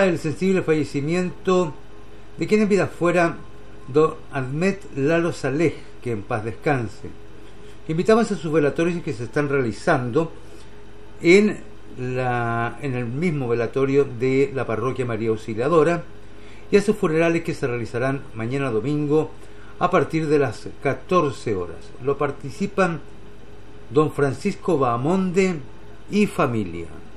lamenta el sensible fallecimiento de quien en vida fuera don Ahmed Lalo Saleh, que en paz descanse. Invitamos a sus velatorios que se están realizando en el mismo velatorio de la parroquia María Auxiliadora, y a sus funerales que se realizarán mañana domingo a partir de las 14 horas. Lo participan don Francisco Bahamonde y familia.